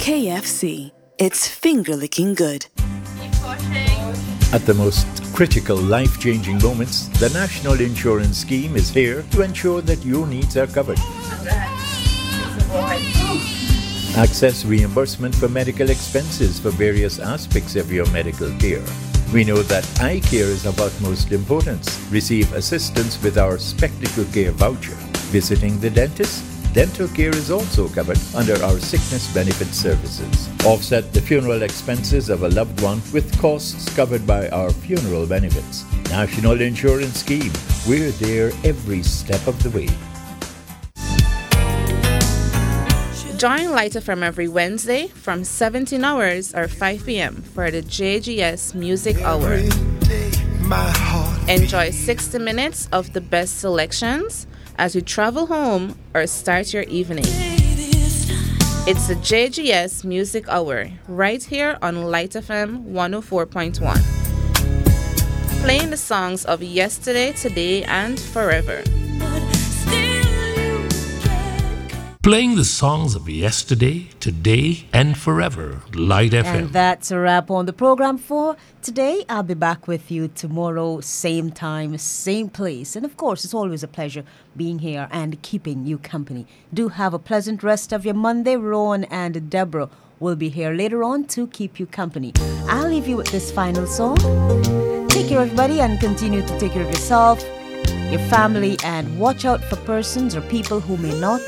KFC. It's finger-licking good. At the most critical life-changing moments, the National Insurance Scheme is here to ensure that your needs are covered. Access reimbursement for medical expenses for various aspects of your medical care. We know that eye care is of utmost importance. Receive assistance with our Spectacle Care voucher. Visiting the dentist? Dental care is also covered under our sickness benefit services. Offset the funeral expenses of a loved one with costs covered by our funeral benefits. National Insurance Scheme. We're there every step of the way. Join Light FM every Wednesday from 17 hours or 5 p.m. for the JGS Music Hour. Enjoy 60 minutes of the best selections as you travel home or start your evening. It's the JGS Music Hour right here on Light FM 104.1. Playing the songs of yesterday, today, and forever. Playing the songs of yesterday, today, and forever. Light FM. And that's a wrap on the program for today. I'll be back with you tomorrow, same time, same place. And of course, it's always a pleasure being here and keeping you company. Do have a pleasant rest of your Monday. Rowan and Deborah will be here later on to keep you company. I'll leave you with this final song. Take care, everybody, and continue to take care of yourself, your family, and watch out for persons or people who may not be